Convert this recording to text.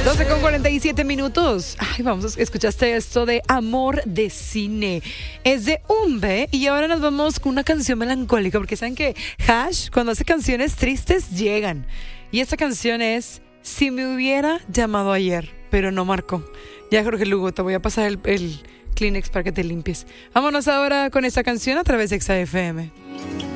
12:47. Ay, escuchaste esto de Amor de Cine. Es de Umbe y ahora nos vamos con una canción melancólica porque saben que Hash, cuando hace canciones tristes, llegan. Y esta canción es Si me hubiera llamado ayer, pero no marcó. Ya, Jorge Lugo, te voy a pasar el Kleenex para que te limpies. Vámonos ahora con esta canción a través de Exa FM.